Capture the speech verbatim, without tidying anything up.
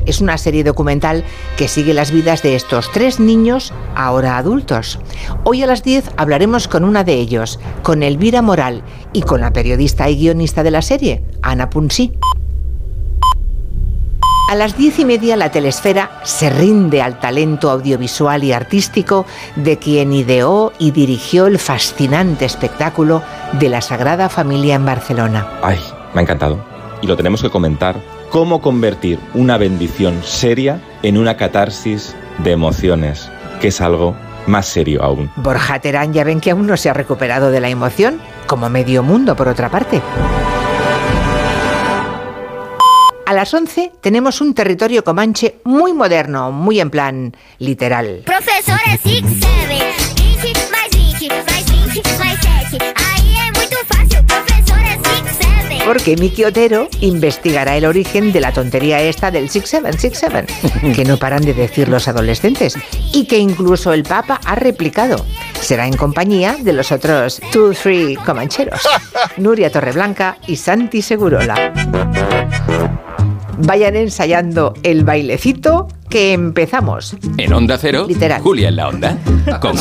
Es una serie documental que sigue las vidas de estos tres niños, ahora adultos. Hoy a las diez hablaremos con una de ellos, con Elvira Moral, y con la periodista y guionista de la serie, Ana Punsí. A las diez y media la Telesfera se rinde al talento audiovisual y artístico de quien ideó y dirigió el fascinante espectáculo de la Sagrada Familia en Barcelona. Ay, me ha encantado. Y lo tenemos que comentar. Cómo convertir una bendición seria en una catarsis de emociones, que es algo más serio aún. Borja Terán, ya ven que aún no se ha recuperado de la emoción, como medio mundo por otra parte. A las once tenemos un territorio comanche muy moderno, muy en plan literal. Profesora seis sete, vinte mais vinte, mais vinte, mais sete. Aí é muito fácil, profesora seis sete. Porque Miki Otero investigará el origen de la tontería esta del seis siete, seis siete, que no paran de decir los adolescentes y que incluso el Papa ha replicado. Será en compañía de los otros two, three comancheros, Nuria Torreblanca y Santi Segurola. Vayan ensayando el bailecito que empezamos. En Onda Cero, Literal. Julia en la Onda, con